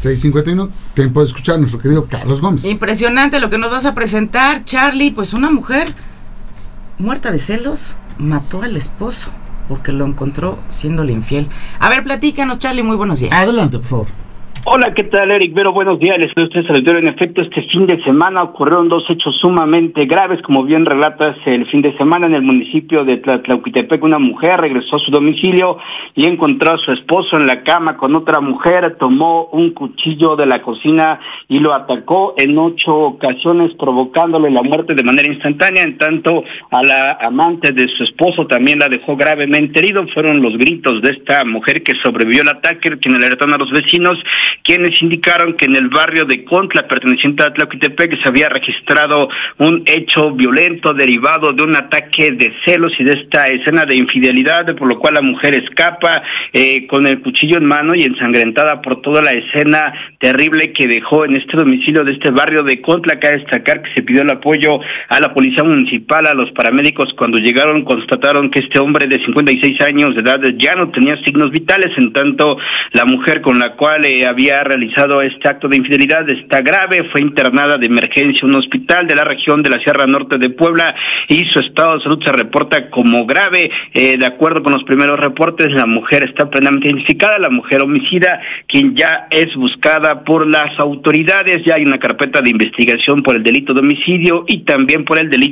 6:51, tiempo de escuchar a nuestro querido Carlos Gómez. Impresionante lo que nos vas a presentar, Charlie. Pues una mujer muerta de celos mató al esposo porque lo encontró siéndole infiel. A ver, platícanos, Charlie, muy buenos días. Adelante, por favor. Hola, ¿qué tal, Eric? Vero, buenos días. Les doy a ustedes al auditorio. En efecto, este fin de semana ocurrieron dos hechos sumamente graves. Como bien relatas, el fin de semana en el municipio de Tlatlauquitepec, una mujer regresó a su domicilio y encontró a su esposo en la cama con otra mujer. Tomó un cuchillo de la cocina y lo atacó en 8 ocasiones, provocándole la muerte de manera instantánea. En tanto, a la amante de su esposo también la dejó gravemente herido. Fueron los gritos de esta mujer que sobrevivió al ataque, quien alertaron a los vecinos, quienes indicaron que en el barrio de Contla, perteneciente a Tlaquitepec, se había registrado un hecho violento derivado de un ataque de celos y de esta escena de infidelidad, por lo cual la mujer escapa con el cuchillo en mano y ensangrentada por toda la escena terrible que dejó en este domicilio de este barrio de Contla. Cabe destacar que se pidió el apoyo a la policía municipal, a los paramédicos. Cuando llegaron, constataron que este hombre de 56 años de edad ya no tenía signos vitales, en tanto la mujer con la cual había realizado este acto de infidelidad está grave. Fue internada de emergencia en un hospital de la región de la Sierra Norte de Puebla y su estado de salud se reporta como grave. De acuerdo con los primeros reportes, la mujer está plenamente identificada, la mujer homicida, quien ya es buscada por las autoridades. Ya hay una carpeta de investigación por el delito de homicidio y también por el delito